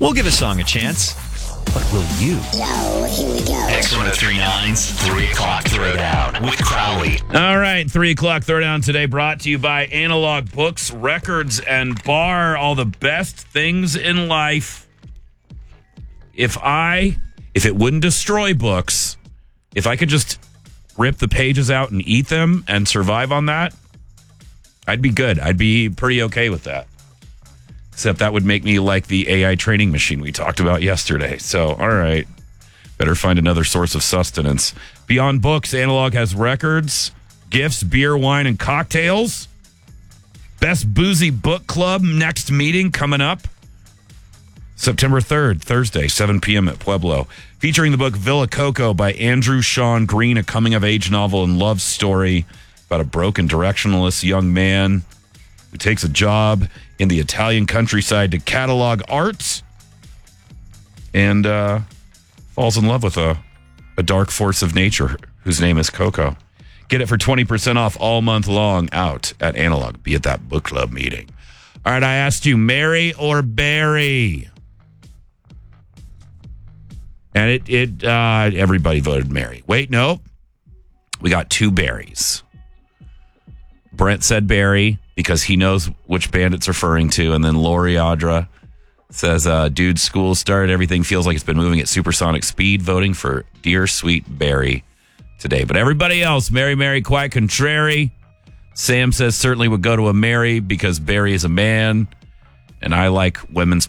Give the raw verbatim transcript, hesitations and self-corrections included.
We'll give a song a chance. But will you? Yo, here we go. X one oh three nine's three o'clock Throwdown with Crowley. All right, three o'clock Throwdown today brought to you by Analog Books, Records, and Bar. All the best things in life. If I, if it wouldn't destroy books, if I could just rip the pages out and eat them and survive on that, I'd be good. I'd be pretty okay with that. Except that would make me like the A I training machine we talked about yesterday. So, all right. Better find another source of sustenance. Beyond books, Analog has records, gifts, beer, wine, and cocktails. Best Boozy Book Club next meeting coming up. September third, Thursday, seven p.m. at Pueblo. Featuring the book Villa Coco by Andrew Sean Green, a coming-of-age novel and love story about a broken directionless young man who takes a job in the Italian countryside to catalog art and uh, falls in love with a, a dark force of nature whose name is Coco. Get it for twenty percent off all month long out at Analog. Be at that book club meeting. All right, I asked you, Mary or Barry? And it, it uh, everybody voted Mary. Wait, no. We got two Barrys. Brent said Barry because he knows which band it's referring to. And then Lori Audra says, uh, dude, school started. Everything feels like it's been moving at supersonic speed. Voting for Dear Sweet Barry today. But everybody else, Mary, Mary, quite contrary. Sam says certainly would go to a Mary because Barry is a man. And I like women's